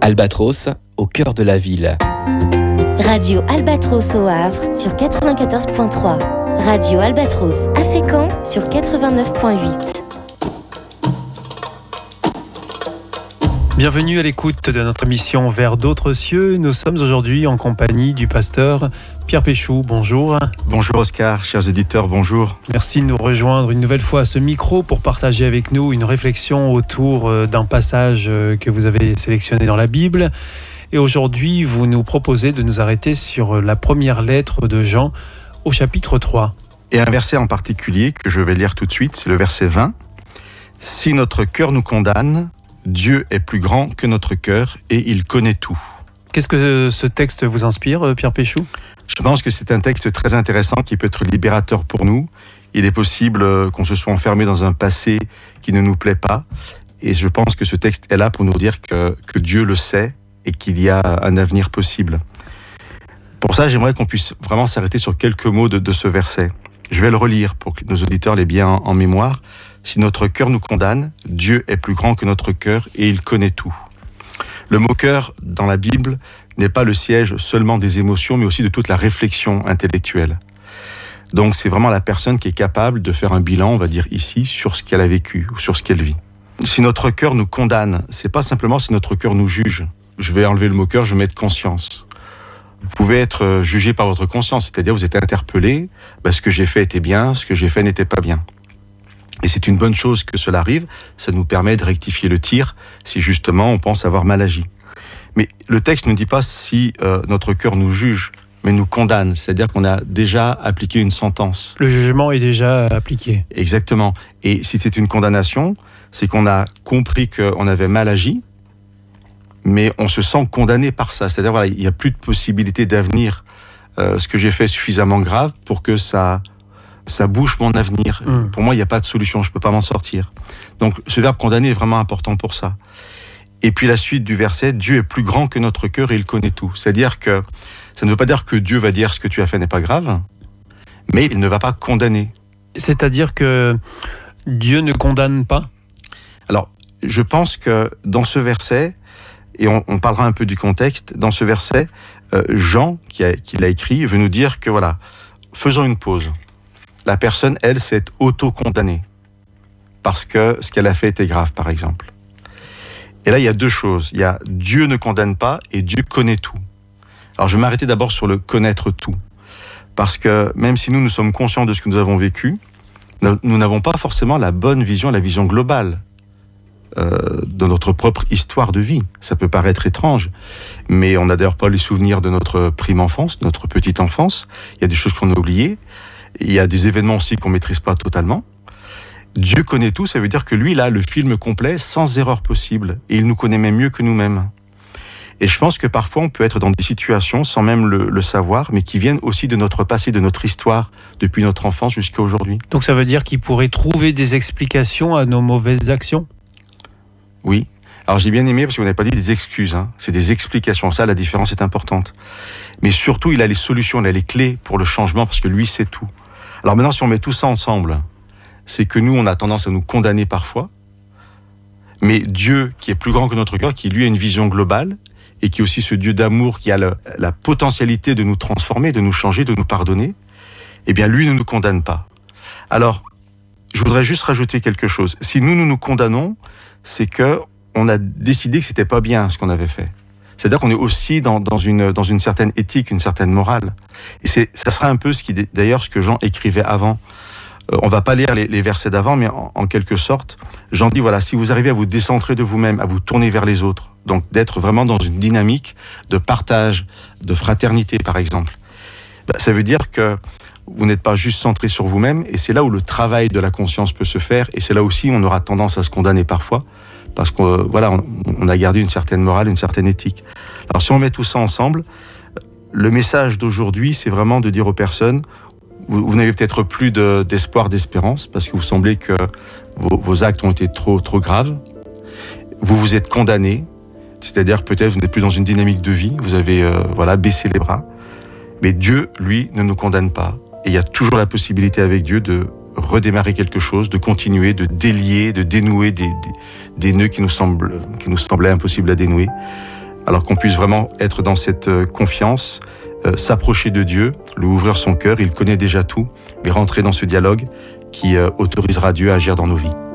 Albatros, au cœur de la ville. Radio Albatros au Havre sur 94.3. Radio Albatros à Fécamp sur 89.8. Bienvenue à l'écoute de notre émission Vers d'autres cieux. Nous sommes aujourd'hui en compagnie du pasteur Pierre Péchou. Bonjour. Bonjour Oscar, chers éditeurs, bonjour. Merci de nous rejoindre une nouvelle fois à ce micro pour partager avec nous une réflexion autour d'un passage que vous avez sélectionné dans la Bible. Et aujourd'hui, vous nous proposez de nous arrêter sur la première lettre de Jean au chapitre 3. Et un verset en particulier que je vais lire tout de suite, c'est le verset 20. « Si notre cœur nous condamne, Dieu est plus grand que notre cœur et il connaît tout. » Qu'est-ce que ce texte vous inspire, Pierre Péchou ? Je pense que c'est un texte très intéressant qui peut être libérateur pour nous. Il est possible qu'on se soit enfermé dans un passé qui ne nous plaît pas. Et je pense que ce texte est là pour nous dire que Dieu le sait et qu'il y a un avenir possible. Pour ça, j'aimerais qu'on puisse vraiment s'arrêter sur quelques mots de ce verset. Je vais le relire pour que nos auditeurs l'aient bien en mémoire. Si notre cœur nous condamne, Dieu est plus grand que notre cœur et il connaît tout. Le mot cœur, dans la Bible, n'est pas le siège seulement des émotions, mais aussi de toute la réflexion intellectuelle. Donc c'est vraiment la personne qui est capable de faire un bilan, on va dire ici, sur ce qu'elle a vécu ou sur ce qu'elle vit. Si notre cœur nous condamne, c'est pas simplement si notre cœur nous juge. Je vais enlever le mot cœur, je vais mettre conscience. Vous pouvez être jugé par votre conscience, c'est-à-dire vous êtes interpellé, ce que j'ai fait était bien, ce que j'ai fait n'était pas bien. Et c'est une bonne chose que cela arrive, ça nous permet de rectifier le tir si justement on pense avoir mal agi. Mais le texte ne dit pas si notre cœur nous juge, mais nous condamne, c'est-à-dire qu'on a déjà appliqué une sentence. Le jugement est déjà appliqué. Exactement. Et si c'est une condamnation, c'est qu'on a compris qu'on avait mal agi, mais on se sent condamné par ça. C'est-à-dire voilà, il n'y a plus de possibilité d'avenir. Ce que j'ai fait est suffisamment grave pour que ça bouche mon avenir. Pour moi, il n'y a pas de solution, je ne peux pas m'en sortir. Donc, ce verbe condamner est vraiment important pour ça. Et puis la suite du verset, Dieu est plus grand que notre cœur et il connaît tout. C'est-à-dire que ça ne veut pas dire que Dieu va dire ce que tu as fait n'est pas grave, mais il ne va pas condamner. C'est-à-dire que Dieu ne condamne pas ? Alors, je pense que dans ce verset, et on parlera un peu du contexte, dans ce verset, Jean, qui l'a écrit, veut nous dire que voilà, faisons une pause. La personne, elle, s'est auto-condamnée parce que ce qu'elle a fait était grave, par exemple. Et là, il y a deux choses. Il y a Dieu ne condamne pas et Dieu connaît tout. Alors, je vais m'arrêter d'abord sur le connaître tout. Parce que même si nous sommes conscients de ce que nous avons vécu, nous n'avons pas forcément la bonne vision, la vision globale de notre propre histoire de vie. Ça peut paraître étrange, mais on n'a d'ailleurs pas les souvenirs de notre prime enfance, de notre petite enfance. Il y a des choses qu'on a oubliées. Il y a des événements aussi qu'on ne maîtrise pas totalement. Dieu connaît tout, ça veut dire que lui, il a le film complet, sans erreur possible. Et il nous connaît même mieux que nous-mêmes. Et je pense que parfois, on peut être dans des situations, sans même le savoir, mais qui viennent aussi de notre passé, de notre histoire, depuis notre enfance jusqu'à aujourd'hui. Donc ça veut dire qu'il pourrait trouver des explications à nos mauvaises actions ? Oui. Alors j'ai bien aimé, parce qu'on n'a pas dit des excuses, c'est des explications. Ça, la différence est importante. Mais surtout, il a les solutions, il a les clés pour le changement, parce que lui, c'est tout. Alors maintenant, si on met tout ça ensemble, c'est que nous, on a tendance à nous condamner parfois, mais Dieu, qui est plus grand que notre cœur, qui lui a une vision globale, et qui est aussi ce Dieu d'amour, qui a la potentialité de nous transformer, de nous changer, de nous pardonner, eh bien lui ne nous condamne pas. Alors, je voudrais juste rajouter quelque chose. Si nous nous condamnons, c'est que on a décidé que c'était pas bien ce qu'on avait fait. C'est-à-dire qu'on est aussi dans une certaine éthique, une certaine morale. Et ça sera un peu ce que Jean écrivait avant. On va pas lire les versets d'avant, mais en quelque sorte, Jean dit, voilà, si vous arrivez à vous décentrer de vous-même, à vous tourner vers les autres, donc d'être vraiment dans une dynamique de partage, de fraternité, par exemple, ça veut dire que vous n'êtes pas juste centré sur vous-même, et c'est là où le travail de la conscience peut se faire, et c'est là aussi où on aura tendance à se condamner parfois, parce qu'on on a gardé une certaine morale, une certaine éthique. Alors si on met tout ça ensemble, le message d'aujourd'hui, c'est vraiment de dire aux personnes, vous n'avez peut-être plus d'espoir, d'espérance, parce que vous semblez que vos actes ont été trop graves. Vous vous êtes condamné, c'est-à-dire peut-être vous n'êtes plus dans une dynamique de vie, vous avez baissé les bras. Mais Dieu, lui, ne nous condamne pas. Et il y a toujours la possibilité avec Dieu de redémarrer quelque chose, de continuer, de délier, de dénouer des nœuds qui nous semblaient impossibles à dénouer. Alors qu'on puisse vraiment être dans cette confiance, s'approcher de Dieu, lui ouvrir son cœur, il connaît déjà tout, mais rentrer dans ce dialogue qui autorisera Dieu à agir dans nos vies.